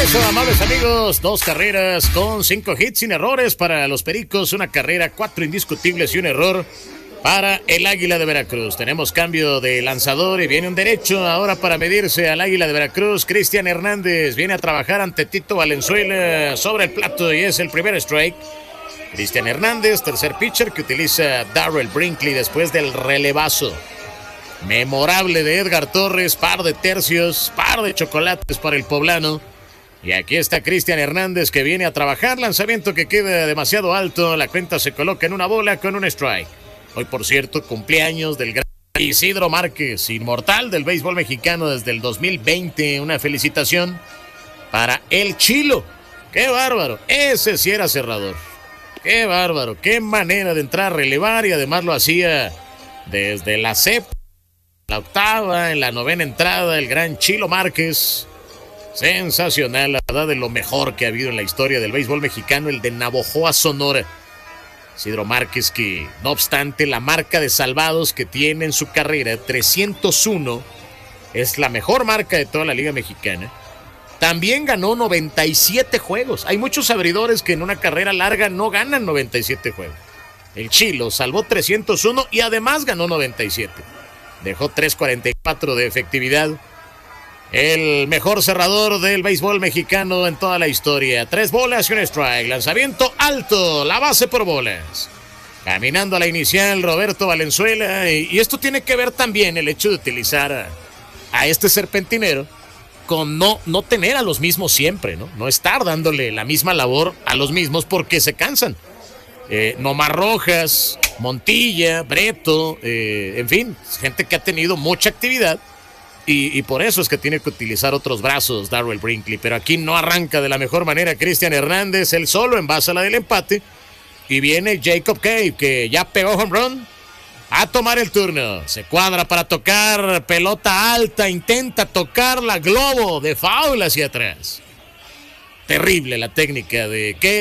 Eso, amables amigos, 2 carreras con 5 hits sin errores para los Pericos, una carrera, 4 indiscutibles y un error para el Águila de Veracruz. Tenemos cambio de lanzador y viene un derecho ahora para medirse al Águila de Veracruz. Cristian Hernández viene a trabajar ante Tito Valenzuela sobre el plato y es el primer strike. Cristian Hernández, tercer pitcher que utiliza Darrell Brinkley después del relevazo memorable de Edgar Torres, par de tercios, par de chocolates para el poblano. Y aquí está Cristian Hernández que viene a trabajar, lanzamiento que queda demasiado alto, la cuenta se coloca en una bola con un strike. Hoy, por cierto, cumpleaños del gran Isidro Márquez, inmortal del béisbol mexicano desde el 2020. Una felicitación para el Chilo. ¡Qué bárbaro! Ese sí era cerrador. ¡Qué bárbaro! ¡Qué manera de entrar a relevar! Y además lo hacía desde la séptima, la octava, en la novena entrada, el gran Chilo Márquez. Sensacional, la verdad, de lo mejor que ha habido en la historia del béisbol mexicano, el de Navojoa, Sonora. Isidro Márquez, que no obstante la marca de salvados que tiene en su carrera, 301, es la mejor marca de toda la Liga Mexicana. También ganó 97 juegos. Hay muchos abridores que en una carrera larga no ganan 97 juegos. El Chilo salvó 301 y además ganó 97. Dejó 3.44 de efectividad. El mejor cerrador del béisbol mexicano en toda la historia. 3 bolas y un strike. Lanzamiento alto, la base por bolas. Caminando a la inicial, Roberto Valenzuela. Y esto tiene que ver también el hecho de utilizar a este serpentinero con no tener a los mismos siempre, ¿no? No estar dándole la misma labor a los mismos porque se cansan. Nomar Rojas, Montilla, Breto, en fin, gente que ha tenido mucha actividad. Y por eso es que tiene que utilizar otros brazos Darrell Brinkley. Pero aquí no arranca de la mejor manera Cristian Hernández, él solo en base a la del empate. Y viene Jacob Cave, que ya pegó home run, a tomar el turno. Se cuadra para tocar pelota alta, intenta tocar la globo de foul hacia atrás. Terrible la técnica de Cave.